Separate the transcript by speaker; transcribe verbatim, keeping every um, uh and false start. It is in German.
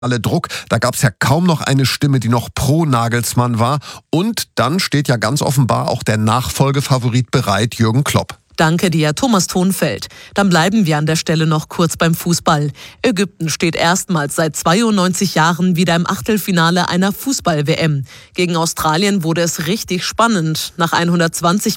Speaker 1: Alle Druck, da gab es ja kaum noch eine Stimme, die noch pro Nagelsmann war. Und dann steht ja ganz offenbar auch der Nachfolgefavorit bereit, Jürgen Klopp.
Speaker 2: Danke dir, Thomas Thonfeld. Dann bleiben wir an der Stelle noch kurz beim Fußball. Ägypten steht erstmals seit zweiundneunzig Jahren wieder im Achtelfinale einer Fußball-W M. Gegen Australien wurde es richtig spannend. Nach hundertzwanzig